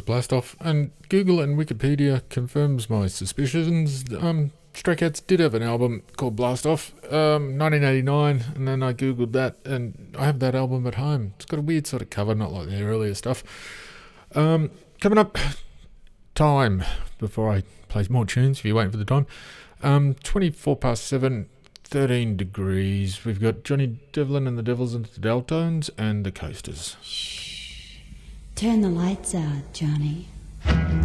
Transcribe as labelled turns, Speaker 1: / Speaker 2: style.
Speaker 1: Blast Off, and Google and Wikipedia confirms my suspicions. Stray Cats did have an album called Blast Off, 1989, and then I googled that, and I have that album at home. It's got a weird sort of cover, not like their earlier stuff. Coming up, time, before I play more tunes, if you're waiting for the time. 24 past 7, 13 degrees. We've got Johnny Devlin and the Devils and the Deltones and the Coasters.
Speaker 2: Turn the lights out, Johnny.